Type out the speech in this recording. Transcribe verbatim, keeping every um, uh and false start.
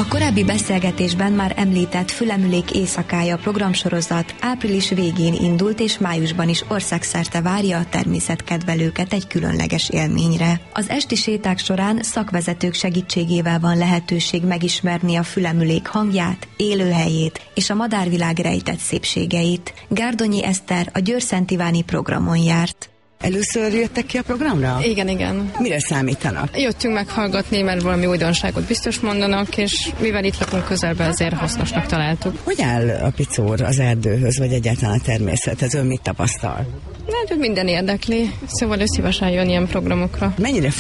A korábbi beszélgetésben már említett Fülemülék éjszakája programsorozat április végén indult, és májusban is országszerte várja a természetkedvelőket egy különleges élményre. Az esti séták során szakvezetők segítségével van lehetőség megismerni a Fülemülék hangját, élőhelyét és a madárvilág rejtett szépségeit. Gárdonyi Eszter a Győr-Szent-Iváni programon járt. Először jöttek ki a programra? Igen, igen. Mire számítanak? Jöttünk meghallgatni, mert valami újdonságot biztos mondanak, és mivel itt lakunk közelben, ezért hasznosnak találtuk. Hogy áll a Picór az erdőhöz, vagy egyáltalán a természethez? Ön mit tapasztal? Hát, hogy minden érdekli, szóval ő szívesen jön ilyen programokra. Mennyire